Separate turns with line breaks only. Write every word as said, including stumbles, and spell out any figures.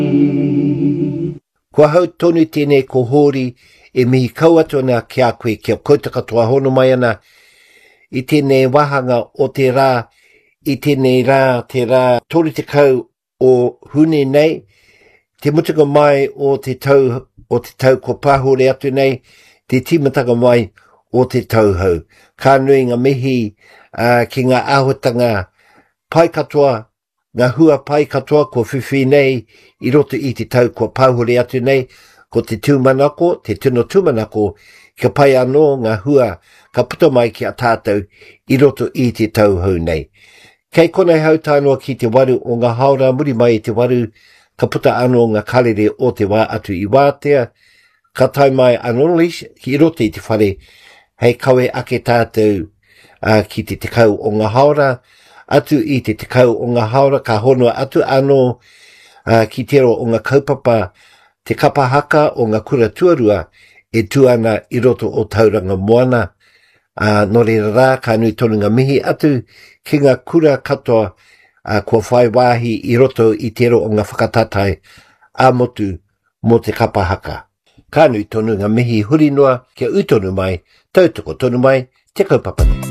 Kua hau tonu tēnei ko hori e mihi kauatona ki a koe kia kouta katoa hono mai ana i tēnei wahanga o te rā, i tēnei rā, te rā tori te kau o hune nei, te mutanga mai o te tau, o te tau ko pāhore atu nei, te timatanga mai o te tauhau. Ka nui ngā mihi uh, ki ngā āhuatanga pai katoa, ngā hua pai katoa ko whiwhi nei i roto i te tau ko pāhore atu nei, ko te tūmanako, te tino tūmanako, ka pai anō ngā hua ka puta mai ki a tātou i roto i te tauhau nei. Kei konei hau tānoa ki te waru o ngā haora muri mai i te waru, ka puta anō ngā karere o te wā atu i wātea, ka tai mai anōlis ki roto i te whare, hei kawe ake tātou uh, ki te tekau o ngā haora, atu i te tekau o ngā haora, ka honua atu anō uh, ki tero o ngā kaupapa, te kapahaka o ngā kura tuarua e tuana i roto o tauranga moana. Uh, no re rā, ka nui tonu ngā mihi atu ki ngā kura katoa uh, kua whai wāhi i roto i tero o ngā whakatatai a motu mo te kapahaka. Ka nui tonu ngā mihi huri noa kia utonu mai, tautoko tonu mai, te kaupapa.